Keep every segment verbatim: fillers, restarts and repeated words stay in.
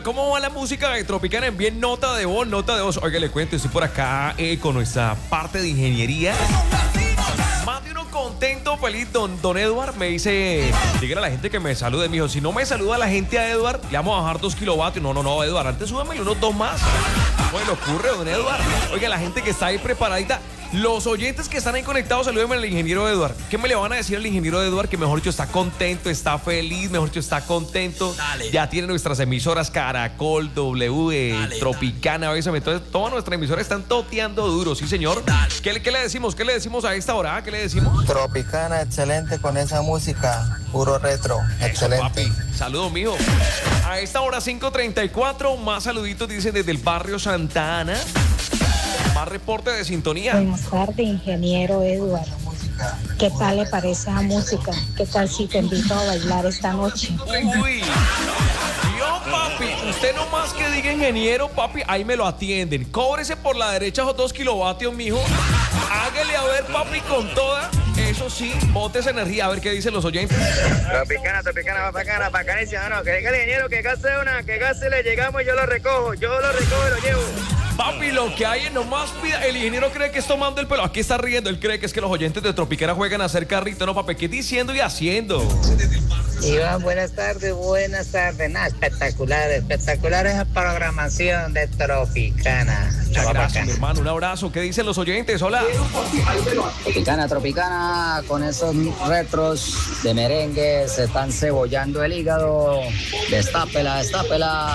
¿cómo va la música de Tropicana? Envíen nota de voz, nota de voz. Oiga, le cuento, estoy por acá eh, con nuestra parte de ingeniería. Más de uno contento, feliz. Don, don Edward me dice, dígale a la gente que me salude, mijo. Si no me saluda la gente a Edward, le vamos a bajar dos kilovatios. No, no, no, Edward, antes súbame unos dos más. ¿Cómo le ocurre, don Edward? Oiga, la gente que está ahí preparadita. Los oyentes que están ahí conectados, salúdenme al ingeniero Edward. ¿Qué me le van a decir al ingeniero Edward? Que mejor dicho está contento, está feliz, mejor dicho está contento. Dale. Ya tiene nuestras emisoras Caracol, W, eh, dale, Tropicana, dale. Entonces todas nuestras emisoras están toteando duro, sí señor. ¿Qué, ¿Qué le decimos? ¿Qué le decimos a esta hora? ¿Qué le decimos? Tropicana, excelente con esa música, puro retro, eso, excelente. Papi. Saludos, mijo. A esta hora cinco treinta y cuatro, más saluditos dicen desde el barrio Santa Ana. Más reporte de sintonía. Buenas tardes, ingeniero Edward. ¿Qué tal le parece esa música? ¿Qué tal si te invito a bailar esta noche? Uy, yo, papi, usted nomás que diga ingeniero, papi, ahí me lo atienden. Cóbrese por la derecha esos dos kilovatios, mijo. Hágale a ver, papi, con toda. Eso sí, bote esa energía, a ver qué dicen los oyentes. Tropicana, tropicana, bacana, bacanísima, no, que diga el ingeniero que gase una, que gase le llegamos y yo lo recojo, yo lo recojo y lo llevo. Papi, lo que hay es nomás pida. El ingeniero cree que es tomando el pelo. Aquí está riendo. Él cree que es que los oyentes de Tropicana juegan a hacer carrito. No, papi, ¿qué diciendo y haciendo? Iván, buenas tardes, buenas tardes. Nada, espectacular, espectacular esa programación de Tropicana. Un abrazo, mi hermano, un abrazo. ¿Qué dicen los oyentes? Hola. Tropicana, Tropicana, con esos retros de merengue se están cebollando el hígado. Destápela, destápela.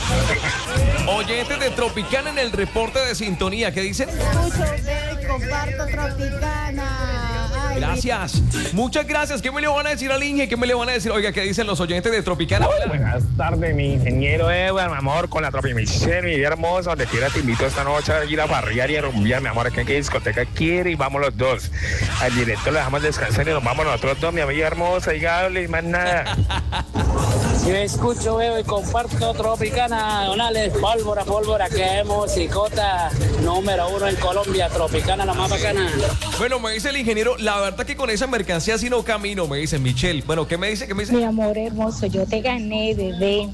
Oyentes de Tropicana en el reporte de sintonía, ¿qué dicen? Escucho, ve, comparto Tropicana. Ay, gracias. Muchas gracias. ¿Qué me le van a decir al Inge? ¿Qué me le van a decir? Oiga, ¿qué dicen los oyentes de Tropicana? Hola. Buenas tardes, mi ingeniero Edward, mi amor, con la Tropimisión, mi vida hermosa, donde quiera te invito esta noche a ir a barriar y a rumbear, mi amor, aquí en qué discoteca quiere y vamos los dos. Al director le dejamos descansar y nos vamos nosotros dos, mi amiga hermosa, y hable y más nada. Yo escucho, veo y comparto Tropicana, Donales, pólvora, pólvora, que musicota número uno en Colombia, Tropicana, la más bacana. Bueno, me dice el ingeniero, la verdad que con esa mercancía sí no camino, me dice Michelle. Bueno, ¿qué me dice? ¿Qué me dice? Mi amor hermoso, yo te gané, bebé.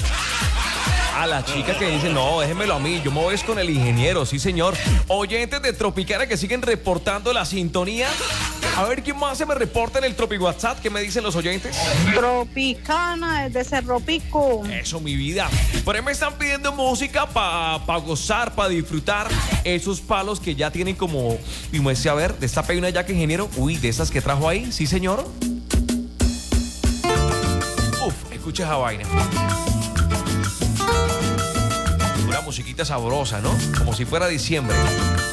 A la chica que dice, no, déjemelo a mí, yo me voy con el ingeniero, sí señor. Oyentes de Tropicana que siguen reportando la sintonía. A ver, ¿quién más se me reporta en el Tropi WhatsApp? ¿Qué me dicen los oyentes? Tropicana, desde Cerro Pico. Eso, mi vida. Por ahí me están pidiendo música para pa gozar, para disfrutar esos palos que ya tienen como... Y me decía, a ver, destape una ya que ingeniero. Uy, de esas que trajo ahí, sí señor. Uf, escucha esa vaina. Una musiquita sabrosa, ¿no? Como si fuera diciembre.